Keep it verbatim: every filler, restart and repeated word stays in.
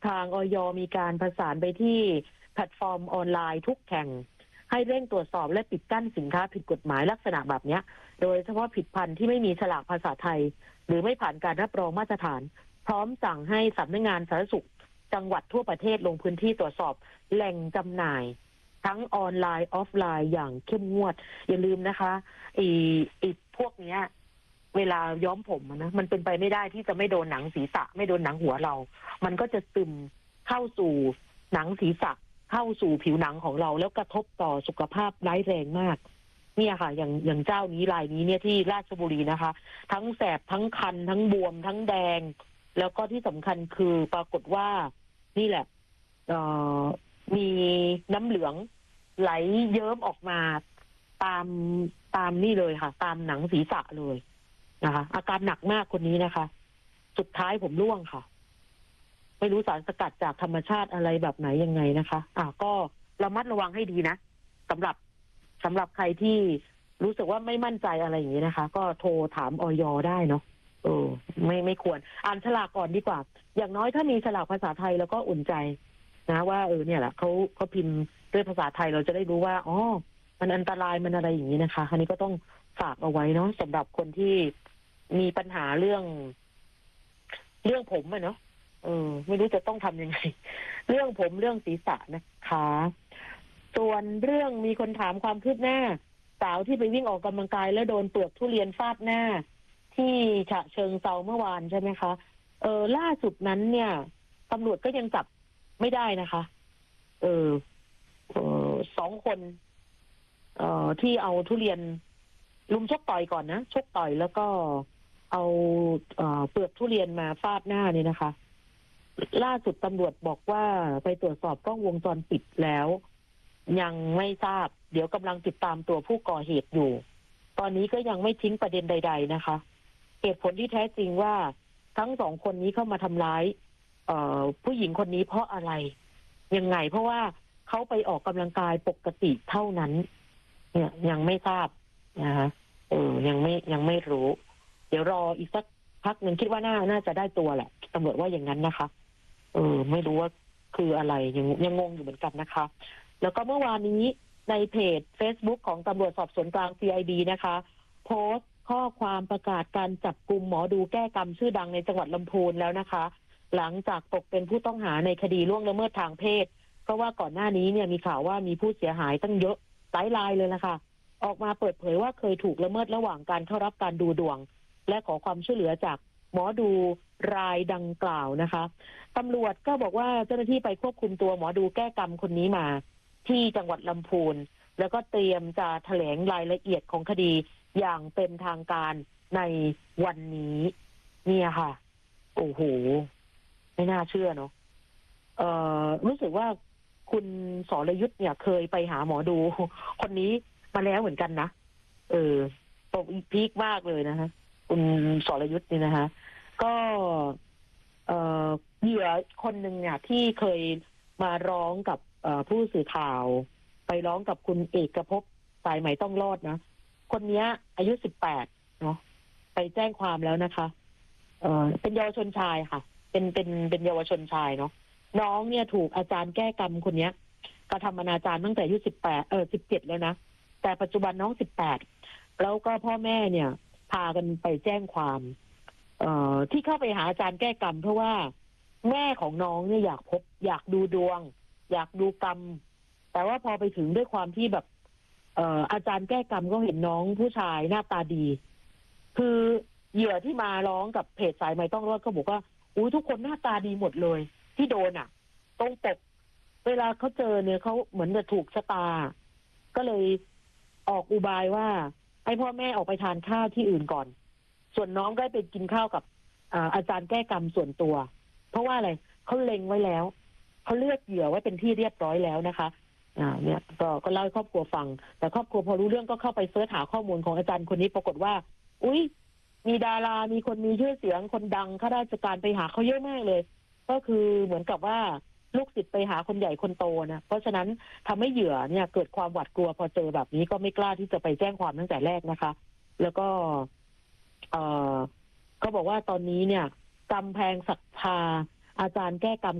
างอย.มีการประสานไปที่แพลตฟอร์มออนไลน์ทุกแห่งให้เร่งตรวจสอบและปิดกั้นสินค้าผิดกฎหมายลักษณะแบบนี้โดยเฉพาะผลิตภัณฑ์ที่ไม่มีฉลากภาษาไทยหรือไม่ผ่านการรับรองมาตรฐานพร้อมสั่งให้สำนักงานสาธารณสุขจังหวัดทั่วประเทศลงพื้นที่ตรวจสอบแหล่งจำหน่ายทั้งออนไลน์ออฟไลน์อย่างเข้มงวดอย่าลืมนะคะอีอีพวกเนี้ยเวลาย้อมผมนะมันเป็นไปไม่ได้ที่จะไม่โดนหนังศีรษะไม่โดนหนังหัวเรามันก็จะซึมเข้าสู่หนังศีรษะเข้าสู่ผิวหนังของเราแล้วกระทบต่อสุขภาพร้ายแรงมากเนี่ยค่ะอย่างอย่างเจ้านี้รายนี้เนี่ยที่ราชบุรีนะคะทั้งแสบทั้งคันทั้งบวมทั้งแดงแล้วก็ที่สำคัญคือปรากฏว่านี่แหละมีน้ำเหลืองไหลเยิ้มออกมาตามตามนี่เลยค่ะตามหนังศีรษะเลยนะคะอาการหนักมากคนนี้นะคะสุดท้ายผมร่วงค่ะไม่รู้สารสกัดจากธรรมชาติอะไรแบบไหนยังไงนะคะอ่ะก็ระมัดระวังให้ดีนะสำหรับสำหรับใครที่รู้สึกว่าไม่มั่นใจอะไรอย่างนี้นะคะก็โทรถามอย.ได้เนาะเออไม่ไม่ควรอ่านฉลากก่อนดีกว่าอย่างน้อยถ้ามีฉลากภาษาไทยแล้วก็อุ่นใจนะว่าเออเนี่ยแหละเขาเขาพิมพ์ด้วยภาษาไทยเราจะได้รู้ว่าอ๋อมันอันตรายมันอะไรอย่างนี้นะคะอันนี้ก็ต้องฝากเอาไว้เนาะสำหรับคนที่มีปัญหาเรื่องเรื่องผมอะเนาะเออไม่รู้จะต้องทำยังไงเรื่องผมเรื่องศีรษะนะคะส่วนเรื่องมีคนถามความคืบหน้าสาวที่ไปวิ่งออกกำลังกายแล้วโดนเปลือกทุเรียนฟาดหน้าที่ฉะเชิงเทราเมื่อวานใช่ไหมคะเออล่าสุดนั้นเนี่ยตำรวจก็ยังจับไม่ได้นะคะเออเออสองคนเอ่อที่เอาทุเรียนลุมชกต่อยก่อนนะชกต่อยแล้วก็เอาเอ่อเปลือกทุเรียนมาฟาดหน้านี่นะคะล่าสุดตำรวจบอกว่าไปตรวจสอบกล้องวงจรปิดแล้วยังไม่ทราบเดี๋ยวกำลังติดตามตัวผู้ก่อเหตุอยู่ตอนนี้ก็ยังไม่ทิ้งประเด็นใดๆนะคะเหตุผลที่แท้จริงว่าทั้งสองคนนี้เข้ามาทำร้ายเอ่อผู้หญิงคนนี้เพราะอะไรยังไงเพราะว่าเขาไปออกกำลังกายปกติเท่านั้นเนี่ยยังไม่ทราบนะคะเออยังไม่ยังไม่รู้เดี๋ยวรออีกสักพักหนึ่งคิดว่าน่าน่าจะได้ตัวแหละตำรวจว่าอย่างนั้นนะคะเออไม่รู้ว่าคืออะไรยังยังงงอยู่เหมือนกันนะคะแล้วก็เมื่อวานนี้ในเพจ Facebook ของตำรวจสอบสวนกลาง ซี ไอ ดี นะคะโพสต์ข้อความประกาศการจับกุมหมอดูแก้กรรมชื่อดังในจังหวัดลำพูนแล้วนะคะหลังจากตกเป็นผู้ต้องหาในคดีล่วงละเมิดทางเพศเพราะว่าก่อนหน้านี้เนี่ยมีข่าวว่ามีผู้เสียหายตั้งเยอะหลายรายเลยนะคะออกมาเปิดเผยว่าเคยถูกละเมิดระหว่างการเข้ารับการดูดวงและขอความช่วยเหลือจากหมอดูรายดังกล่าวนะคะตำรวจก็บอกว่าเจ้าหน้าที่ไปควบคุมตัวหมอดูแก้กรรมคนนี้มาที่จังหวัดลำพูนแล้วก็เตรียมจะแถลงรายละเอียดของคดีอย่างเป็นทางการในวันนี้เนี่ยค่ะโอ้โหไม่น่าเชื่อเนาะเอ่อรู้สึกว่าคุณสรยุทธเนี่ยเคยไปหาหมอดูคนนี้มาแล้วเหมือนกันนะเออตกพีคมากเลยนะคะคุณสรยุทธนี่นะคะก็เอ่อเหยื่อคนหนึ่งเนี่ยที่เคยมาร้องกับผู้สื่อข่าวไปร้องกับคุณเอกภพสายใหม่ต้องรอดนะคนนี้อายุสิบแปดเนาะไปแจ้งความแล้วนะคะเอ่อเป็นเยาวชนชายค่ะเป็นเป็นเป็นเยาวชนชายเนาะน้องเนี่ยถูกอาจารย์แก้กรรมคนนี้กระทำอนาจารตั้งแต่อายุสิบแปดเออสิบเจ็ดแล้วนะแต่ปัจจุบันน้องสิบแปดแล้วก็พ่อแม่เนี่ยพากันไปแจ้งความเอ่อที่เข้าไปหาอาจารย์แก้กรรมเพราะว่าแม่ของน้องเนี่ยอยากพบอยากดูดวงอยากดูกรรมแต่ว่าพอไปถึงด้วยความที่แบบเอ่ออาจารย์แก้กรรมก็เห็นน้องผู้ชายหน้าตาดีคือเหยื่อที่มาร้องกับเพจสายใหม่ต้องรอดเขาบอกว่าอุ้ยทุกคนหน้าตาดีหมดเลยที่โดนอ่ะตรงปกเวลาเขาเจอเนี่ยเขาเหมือนจะถูกชะตาก็เลยออกอุบายว่าให้พ่อแม่ออกไปทานข้าวที่อื่นก่อนส่วนน้องก็ไปกินข้าวกับอาจารย์แก้กรรมส่วนตัวเพราะว่าอะไรเขาเล็งไว้แล้วเขาเลือกเหยื่อไว้เป็นที่เรียบร้อยแล้วนะคะอ่าเนี่ยก็ก็เล่าให้ครอบครัวฟังแต่ครอบครัวพอรู้เรื่องก็เข้าไปเสิร์ชหาข้อมูลของอาจารย์คนนี้ปรากฏว่าอุ๊ยมีดารามีคนมีชื่อเสียงคนดังข้าราชการไปหาเขาเยอะมากเลยก็คือเหมือนกับว่าลูกศิษย์ไปหาคนใหญ่คนโตนะเพราะฉะนั้นทำให้เหยื่อเนี่ยเกิดความหวาดกลัวพอเจอแบบนี้ก็ไม่กล้าที่จะไปแจ้งความตั้งแต่แรกนะคะแล้วก็เอ่อก็บอกว่าตอนนี้เนี่ยกำแพงศรัทธาอาจารย์แก้กรรม